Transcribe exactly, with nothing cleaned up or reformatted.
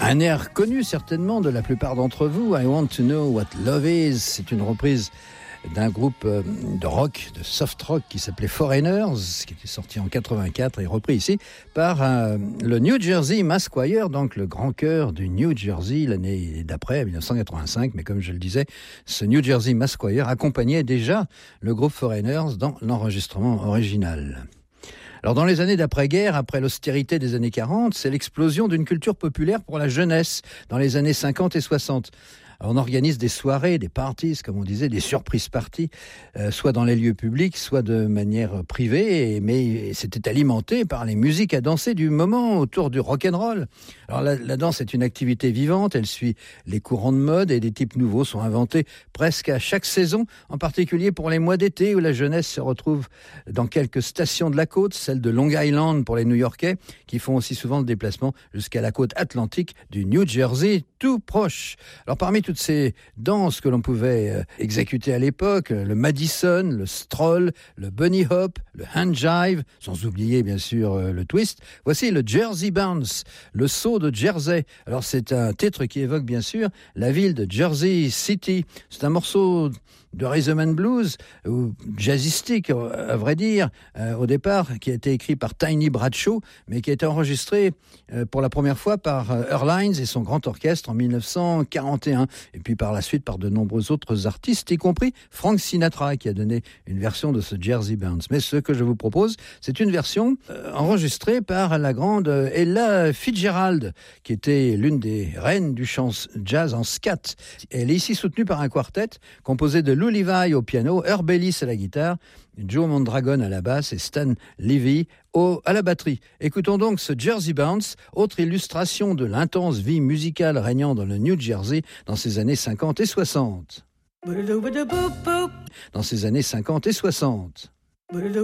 Un air connu certainement de la plupart d'entre vous, I Want to Know What Love Is. C'est une reprise d'un groupe de rock, de soft rock qui s'appelait Foreigners, qui était sorti en quatre-vingt-quatre et repris ici par euh, le New Jersey Mass Choir, donc le grand chœur du New Jersey l'année d'après, dix-neuf cent quatre-vingt-cinq. Mais comme je le disais, ce New Jersey Mass Choir accompagnait déjà le groupe Foreigners dans l'enregistrement original. Alors dans les années d'après-guerre, après l'austérité des années quarante, c'est l'explosion d'une culture populaire pour la jeunesse dans les années cinquante et soixante. On organise des soirées, des parties, comme on disait, des surprises parties, euh, soit dans les lieux publics, soit de manière privée, mais c'était alimenté par les musiques à danser du moment autour du rock'n'roll. Alors la, la danse est une activité vivante, elle suit les courants de mode et des types nouveaux sont inventés presque à chaque saison, en particulier pour les mois d'été où la jeunesse se retrouve dans quelques stations de la côte, celle de Long Island pour les New-Yorkais, qui font aussi souvent le déplacement jusqu'à la côte atlantique du New Jersey, tout proche. Alors parmi toutes ces danses que l'on pouvait euh, exécuter à l'époque, le Madison, le Stroll, le Bunny Hop, le Hand Jive, sans oublier bien sûr euh, le Twist. Voici le Jersey Bounce, le saut de Jersey. Alors c'est un titre qui évoque bien sûr la ville de Jersey City. C'est un morceau de rhythm and blues, ou jazzistique à vrai dire, euh, au départ, qui a été écrit par Tiny Bradshaw, mais qui a été enregistré euh, pour la première fois par euh, Earl Hines et son grand orchestre en dix-neuf cent quarante et un, et puis par la suite par de nombreux autres artistes, y compris Frank Sinatra, qui a donné une version de ce Jersey Bounce. Mais ce que je vous propose, c'est une version euh, enregistrée par la grande Ella Fitzgerald, qui était l'une des reines du chant jazz en scat. Elle est ici soutenue par un quartet composé de Lou Levi au piano, Herb Ellis à la guitare, Joe Mondragon à la basse et Stan Levy au, à la batterie. Écoutons donc ce Jersey Bounce, autre illustration de l'intense vie musicale régnant dans le New Jersey dans ces années cinquante et soixante. Dans ces années cinquante et soixante.